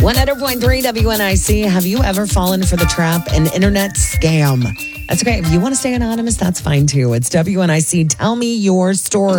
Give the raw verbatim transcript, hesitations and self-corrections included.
one hundred point three W N I C. Have you ever fallen for the trap? An internet scam. That's okay. If you want to stay anonymous, that's fine too. It's W N I C. Tell me your story.